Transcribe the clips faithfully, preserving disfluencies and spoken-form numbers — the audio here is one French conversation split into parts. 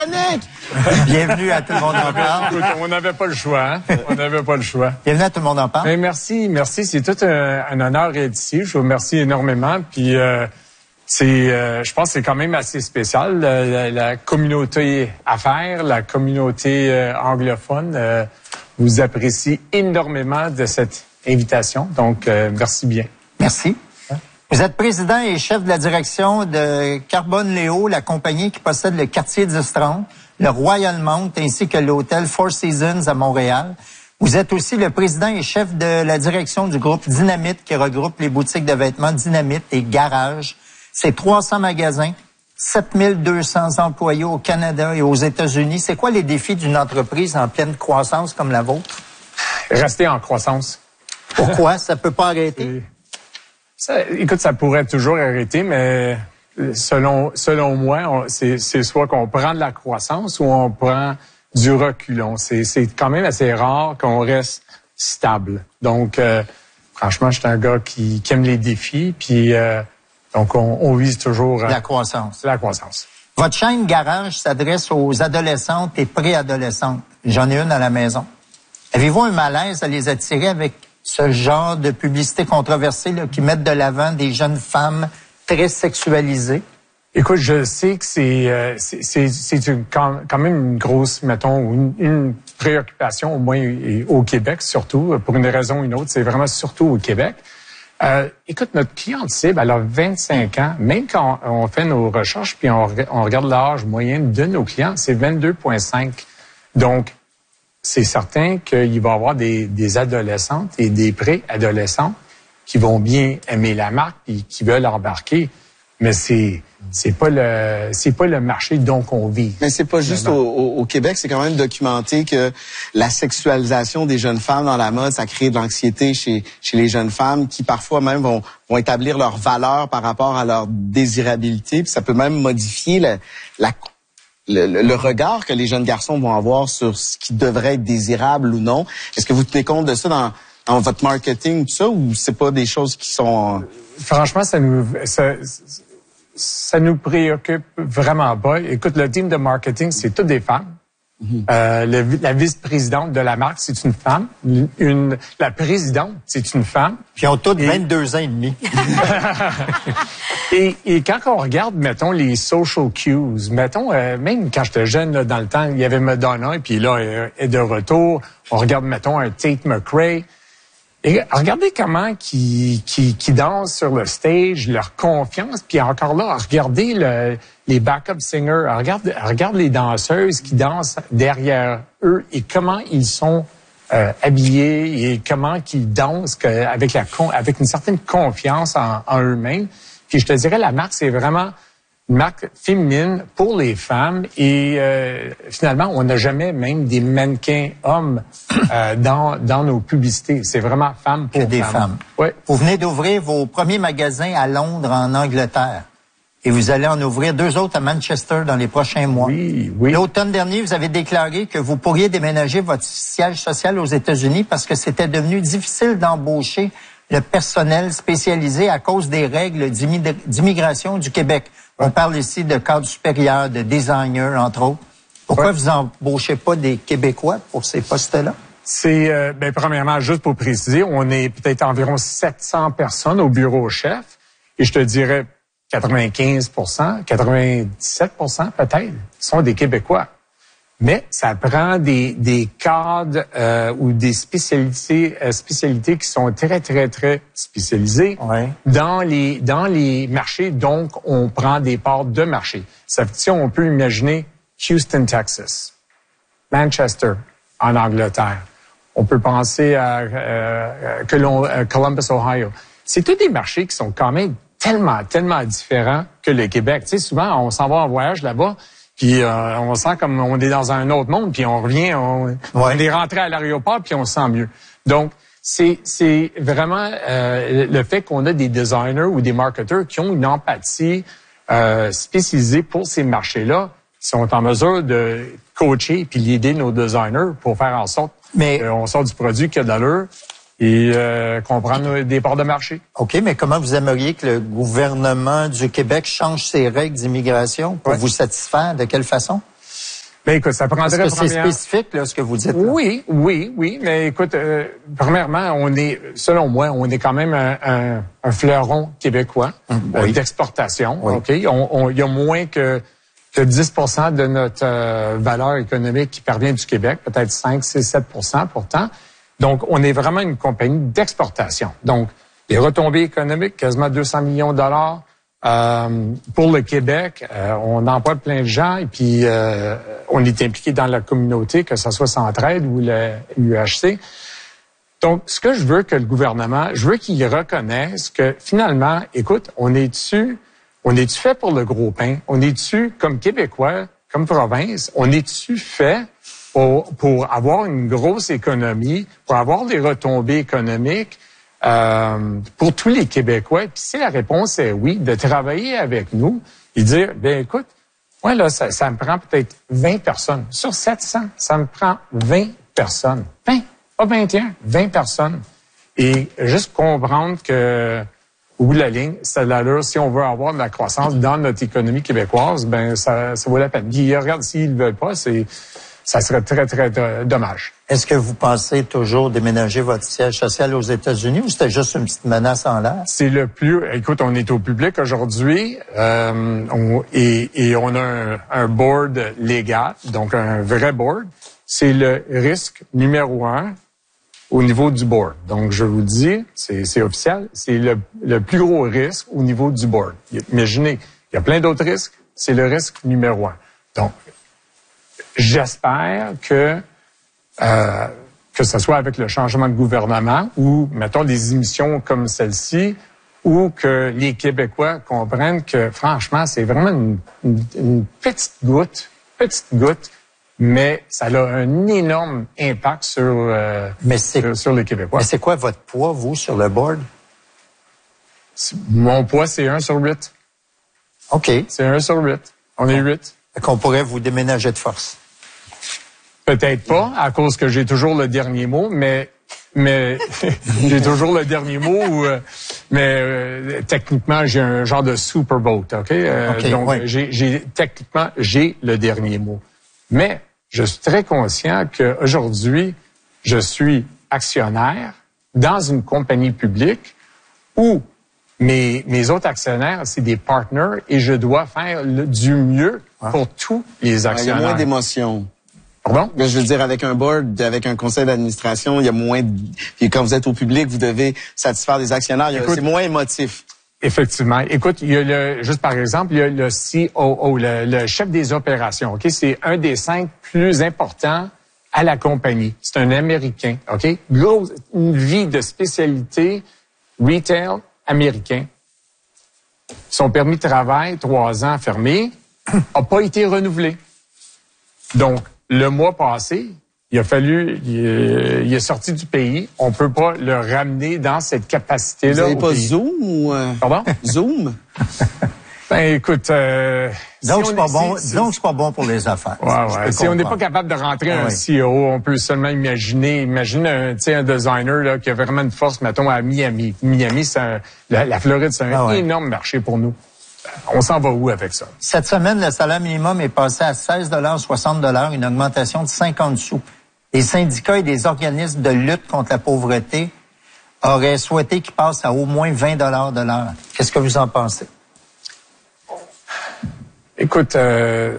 Bienvenue à Tout le monde en parle. Écoute, on n'avait pas le choix. Hein? On n'avait pas le choix. Bienvenue à Tout le monde en parle. Mais merci, merci. C'est tout un, un honneur d'être ici. Je vous remercie énormément. Puis euh, c'est, euh, je pense que c'est quand même assez spécial. La, la, la communauté affaires, la communauté euh, anglophone euh, vous apprécie énormément de cette invitation. Donc, euh, merci bien. Merci. Vous êtes président et chef de la direction de Carbone Léo, la compagnie qui possède le quartier d'Estrange, le Royal Mount ainsi que l'hôtel Four Seasons à Montréal. Vous êtes aussi le président et chef de la direction du groupe Dynamite qui regroupe les boutiques de vêtements Dynamite et Garage. C'est trois cents magasins, sept mille deux cents employés au Canada et aux États-Unis. C'est quoi les défis d'une entreprise en pleine croissance comme la vôtre? Rester en croissance. Pourquoi? Ça peut pas arrêter? Ça, écoute, ça pourrait toujours arrêter, mais selon selon moi, c'est c'est soit qu'on prend de la croissance ou on prend du reculon. C'est c'est quand même assez rare qu'on reste stable. Donc, euh, franchement, je suis un gars qui, qui aime les défis, puis euh, donc on, on vise toujours euh, la croissance. La croissance. Votre chaîne Garage s'adresse aux adolescentes et préadolescentes. J'en ai une à la maison. Avez-vous un malaise à les attirer avec ce genre de publicité controversée là, qui mettent de l'avant des jeunes femmes très sexualisées? Écoute, je sais que c'est euh, c'est c'est, c'est une, quand, quand même une grosse, mettons, une, une préoccupation, au moins et au Québec surtout, pour une raison ou une autre. C'est vraiment surtout au Québec. Euh, écoute, notre cliente cible, elle a vingt-cinq ans. Même quand on, on fait nos recherches puis on, on regarde l'âge moyen de nos clients, c'est vingt-deux virgule cinq. Donc, c'est certain qu'il va y avoir des, des adolescentes et des pré-adolescents qui vont bien aimer la marque et qui veulent embarquer. Mais c'est c'est pas le c'est pas le marché dont on vit. Mais c'est pas juste au, au, au Québec, c'est quand même documenté que la sexualisation des jeunes femmes dans la mode, ça crée de l'anxiété chez chez les jeunes femmes qui parfois même vont vont établir leurs valeurs par rapport à leur désirabilité, puis ça peut même modifier la la Le, le, le regard que les jeunes garçons vont avoir sur ce qui devrait être désirable ou non. Est-ce que vous tenez compte de ça dans, dans votre marketing, tout ça, ou c'est pas des choses qui sont... Franchement, ça nous ça, ça nous préoccupe vraiment pas. Écoute, le team de marketing, c'est toutes des femmes. Mm-hmm. Euh, le, la vice-présidente de la marque, c'est une femme. Une, la présidente, c'est une femme. Puis ils ont toutes et... vingt-deux ans et demi. et, et quand on regarde, mettons, les social cues, mettons, euh, même quand j'étais jeune, là, dans le temps, il y avait Madonna, et puis là, elle est de retour. On regarde, mettons, un Tate McRae. Et regardez comment qui qui qui dansent sur le stage, leur confiance, puis encore là, regardez le, les backup singers, regarde regarde les danseuses qui dansent derrière eux et comment ils sont euh, habillés et comment qu'ils dansent que, avec la avec une certaine confiance en, en eux-mêmes. Puis je te dirais, la marque, c'est vraiment une marque féminine pour les femmes et euh, finalement, on n'a jamais même des mannequins hommes euh, dans dans nos publicités. C'est vraiment femmes pour que des femmes. femmes. Ouais. Vous venez d'ouvrir vos premiers magasins à Londres, en Angleterre. Et vous allez en ouvrir deux autres à Manchester dans les prochains mois. Oui, oui. L'automne dernier, vous avez déclaré que vous pourriez déménager votre siège social aux États-Unis parce que c'était devenu difficile d'embaucher le personnel spécialisé à cause des règles d'immigration du Québec. On parle ici de cadres supérieurs, de designers, entre autres. Pourquoi ouais. vous embauchez pas des Québécois pour ces postes-là? C'est, euh, ben, premièrement, juste pour préciser, on est peut-être environ sept cents personnes au bureau chef. Et je te dirais quatre-vingt-quinze pour cent, quatre-vingt-dix-sept pour cent peut-être, sont des Québécois. Mais ça prend des, des cadres euh, ou des spécialités euh, spécialités qui sont très, très, très spécialisées ouais. dans les dans les marchés. Donc, on prend des parts de marché. Ça veut dire, on peut imaginer Houston, Texas, Manchester, en Angleterre. On peut penser à euh, Columbus, Ohio. C'est tous des marchés qui sont quand même tellement, tellement différents que le Québec. Tu sais, souvent, on s'en va en voyage là-bas. Puis euh, on sent comme on est dans un autre monde, puis on revient, on, ouais. on est rentré à l'aéroport, puis on se sent mieux. Donc, c'est c'est vraiment euh, le fait qu'on a des designers ou des marketeurs qui ont une empathie euh, spécialisée pour ces marchés-là, qui sont en mesure de coacher puis l'aider nos designers pour faire en sorte qu'on sort du produit qui a de l'allure et euh, qu'on prend des parts de marché. OK, mais comment vous aimeriez que le gouvernement du Québec change ses règles d'immigration pour ouais. vous satisfaire? De quelle façon? Ben écoute, ça prendrait... Est-ce que c'est première... spécifique, là, ce que vous dites? Là? Oui, oui, oui. Mais écoute, euh, premièrement, on est, selon moi, on est quand même un, un, un fleuron québécois oui. euh, d'exportation. Oui. OK? On, on, il y a moins que, que dix pour cent de notre euh, valeur économique qui parvient du Québec, peut-être cinq, six, sept pour cent pourtant. Donc, on est vraiment une compagnie d'exportation. Donc, les retombées économiques, quasiment deux cents millions de dollars. Euh, pour le Québec, euh, on emploie plein de gens et puis euh, on est impliqué dans la communauté, que ce soit Centraide ou le U H C. Donc, ce que je veux que le gouvernement, je veux qu'il reconnaisse que finalement, écoute, on est dessus, on est-tu fait pour le gros pain? On est dessus comme Québécois, comme province, on est dessus fait pour, pour avoir une grosse économie, pour avoir des retombées économiques. Euh, pour tous les Québécois, puis si la réponse est oui, de travailler avec nous et dire, ben écoute, moi là, ça, ça me prend peut-être vingt personnes. Sur sept cents, ça me prend vingt personnes. vingt, pas vingt et un, vingt personnes. Et juste comprendre que, au bout de la ligne, c'est l'allure, si on veut avoir de la croissance dans notre économie québécoise, ben ça, ça vaut la peine. Puis regarde, s'ils ne veulent pas, c'est... ça serait très, très dommage. Est-ce que vous pensez toujours déménager votre siège social aux États-Unis ou c'était juste une petite menace en l'air? C'est le plus... Écoute, on est au public aujourd'hui euh, on, et, et on a un, un board légal, donc un vrai board. C'est le risque numéro un au niveau du board. Donc, je vous dis, c'est, c'est officiel, c'est le, le plus gros risque au niveau du board. Imaginez, il y a plein d'autres risques, c'est le risque numéro un. Donc, j'espère que euh, que ce soit avec le changement de gouvernement ou, mettons, des émissions comme celle-ci, ou que les Québécois comprennent que, franchement, c'est vraiment une, une, une petite goutte, petite goutte, mais ça a un énorme impact sur, euh, mais sur, sur les Québécois. Mais c'est quoi votre poids, vous, sur le board? Mon poids, c'est un sur huit. OK. C'est un sur huit. On est huit. Qu'on pourrait vous déménager de force. Peut-être pas, à cause que j'ai toujours le dernier mot, mais mais j'ai toujours le dernier mot. Ou, euh, mais euh, techniquement, j'ai un genre de super vote, ok. Euh, okay donc, oui. j'ai, j'ai techniquement j'ai le dernier mot. Mais je suis très conscient qu'aujourd'hui, je suis actionnaire dans une compagnie publique où mes mes autres actionnaires, c'est des partners et je dois faire le, du mieux pour tous les actionnaires. Il y a moins d'émotions. Pardon? Je veux dire, avec un board, avec un conseil d'administration, il y a moins de... Puis quand vous êtes au public, vous devez satisfaire des actionnaires. Il y a... Écoute, c'est moins émotif. Effectivement. Écoute, il y a le, juste par exemple, il y a le C O O, le, le chef des opérations. Ok, c'est un des cinq plus importants à la compagnie. C'est un Américain. Ok, Gros, une vie de spécialité retail américain. Son permis de travail, trois ans fermé, a pas été renouvelé. Donc le mois passé, il a fallu, il est, il est sorti du pays. On peut pas le ramener dans cette capacité-là. Vous n'avez pas pays. Zoom ou euh, Pardon? Zoom? Ben écoute, euh, donc si c'est pas est, bon. si, donc c'est pas bon pour les affaires. Ouais, ouais. Si on n'est pas capable de rentrer ah, un oui. C E O, on peut seulement imaginer, imagine un, tu sais, un designer là qui a vraiment une force, mettons à Miami. Miami, c'est un, la, la Floride, c'est un ah, ouais. énorme marché pour nous. On s'en va où avec ça? Cette semaine, le salaire minimum est passé à seize dollars soixante, une augmentation de cinquante sous. Les syndicats et des organismes de lutte contre la pauvreté auraient souhaité qu'il passe à au moins vingt dollars de l'heure. Qu'est-ce que vous en pensez? Écoute, euh,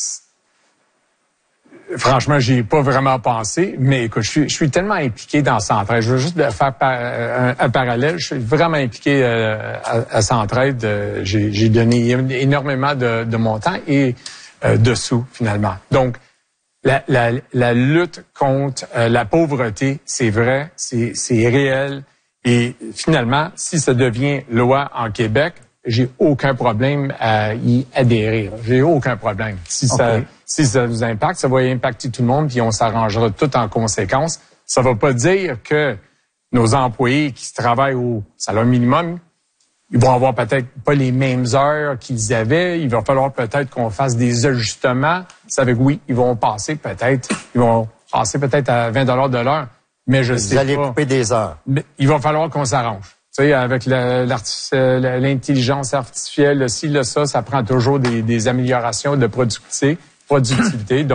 franchement, j'y ai pas vraiment pensé, mais écoute, je suis, je suis tellement impliqué dans Centraide. Je veux juste faire par, un, un parallèle. Je suis vraiment impliqué euh, à, à Centraide. Euh, j'ai, j'ai donné énormément de, de mon temps et euh, de sous, finalement. Donc, la, la, la lutte contre euh, la pauvreté, c'est vrai, c'est, c'est réel. Et finalement, si ça devient loi en Québec, j'ai aucun problème à y adhérer. J'ai aucun problème. Si okay. ça, si ça vous impacte, ça va impacter tout le monde, puis on s'arrangera tout en conséquence. Ça va pas dire que nos employés qui travaillent au salaire minimum, ils vont avoir peut-être pas les mêmes heures qu'ils avaient. Il va falloir peut-être qu'on fasse des ajustements. Ça veut dire oui, ils vont passer peut-être, ils vont passer peut-être à vingt dollars de l'heure, mais je vous sais pas. Vous allez pas. couper des heures. Mais il va falloir qu'on s'arrange. Tu sais, avec la, l'intelligence artificielle, le ci, le ça, ça prend toujours des, des améliorations de productivité. productivité. Donc,